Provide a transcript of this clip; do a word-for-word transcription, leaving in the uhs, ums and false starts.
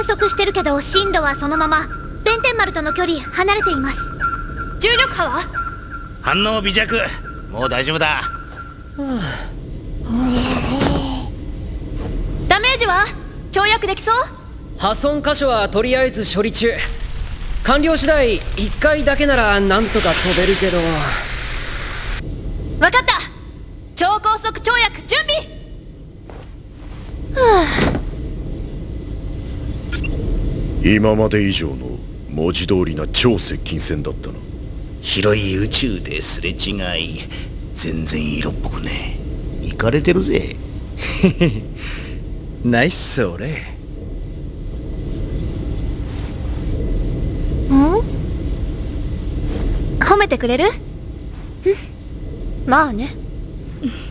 速してるけど進路はそのまま。弁天丸との距離離れています。 重力波は？ 反応微弱。もう大丈夫だ。 ダメージは跳躍できそう？ 破損箇所はとりあえず処理中。完了次第いっかいだけならなんとか飛べるけど。 分かった。超高速跳躍準備。 今まで以上の文字通りな超接近戦だったな。 広い宇宙ですれ違い、全然色っぽくねえ。イカれてるぜ。ナイス俺。 ん？褒めてくれる？ まあね。